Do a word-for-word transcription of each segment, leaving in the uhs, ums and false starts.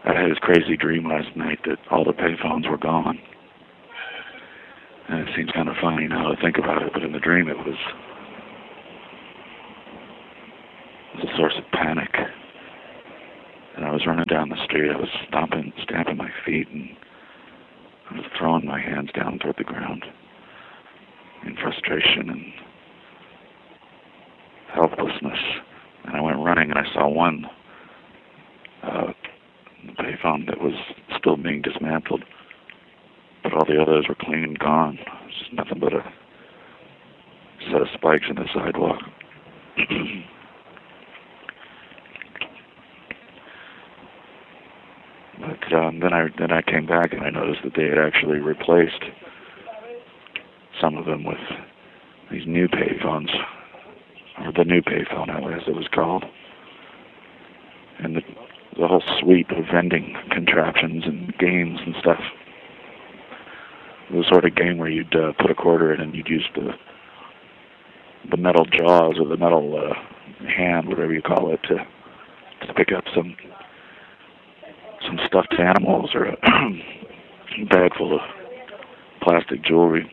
I had this crazy dream last night that all the payphones were gone. And it seems kind of funny now to think about it, but in the dream it was, it was a source of panic. And I was running down the street, I was stomping, stamping my feet, and I was throwing my hands down toward the ground in frustration and helplessness. And I went running and I saw one uh, payphone that was still being dismantled, but all the others were clean and gone. It was just nothing but a set of spikes in the sidewalk. But um, then I then I came back and I noticed that they had actually replaced some of them with these new payphones, or the new payphone, as it was called. And the, the whole suite of vending contraptions and games and stuff. It was sort of game where you'd uh, put a quarter in and you'd use the the metal jaws or the metal uh, hand, whatever you call it, to to pick up some some stuffed animals or a bag full of plastic jewelry.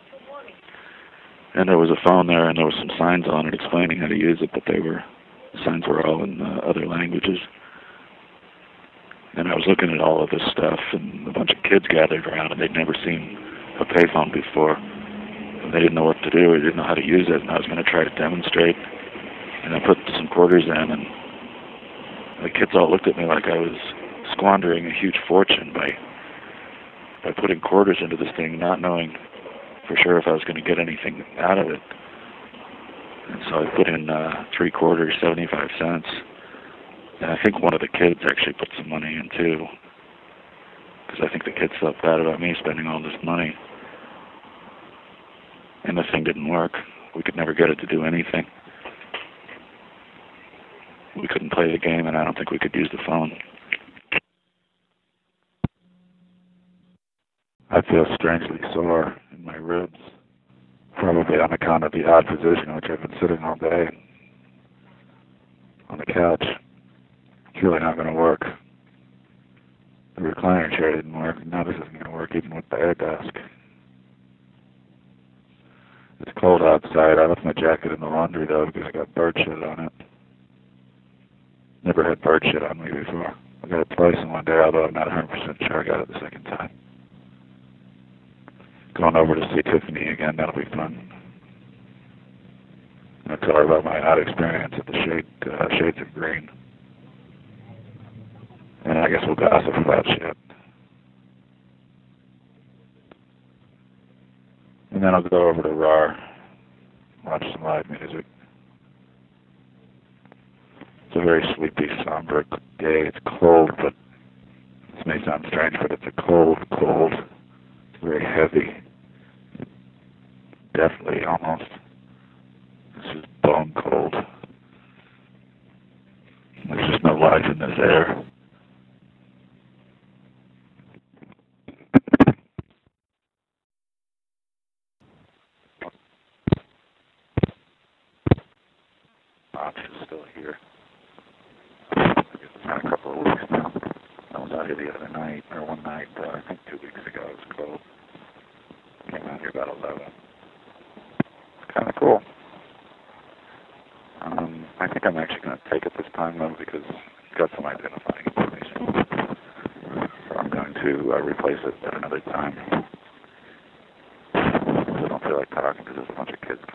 And there was a phone there, and there was some signs on it explaining how to use it, but they were the signs were all in uh, other languages. And I was looking at all of this stuff, and a bunch of kids gathered around, and they'd never seen a payphone before. And they didn't know what to do, or didn't know how to use it, and I was going to try to demonstrate. And I put some quarters in, and the kids all looked at me like I was squandering a huge fortune by by putting quarters into this thing, not knowing for sure if I was going to get anything out of it. And so I put in uh, three quarters, seventy-five cents. And I think one of the kids actually put some money in too, because I think the kids felt bad about me spending all this money. And the thing didn't work. We could never get it to do anything. We couldn't play the game, and I don't think we could use the phone. I feel strangely sore in my ribs, probably on account of the odd position in which I've been sitting all day on the couch. It's really not going to work. The recliner chair didn't work, and now this isn't going to work even with the air desk. It's cold outside. I left my jacket in the laundry, though, because I got bird shit on it. Never had bird shit on me before. I got it twice in one day, although I'm not one hundred percent sure I got it the second time. Going over to see Tiffany again, that'll be fun. I'll tell her about my odd experience at the shade, uh, Shades of Green. And I guess we'll gossip about shit. And then I'll go over to R A R, watch some live music. It's a very sleepy, somber day. It's cold, but this may sound strange, but it's a cold, cold. It's very heavy. Definitely, almost. This is bone cold. There's just no life in this air. Ops is still here. I guess it's been a couple of weeks now. I was out here the other night, or one night, uh, I think two weeks ago. It was cold. Came out here about eleven. It's kind of cool. Um, I think I'm actually going to take it this time, though, because it's got some identifying information. So I'm going to uh, replace it at another time. I don't feel like talking because there's a bunch of kids coming.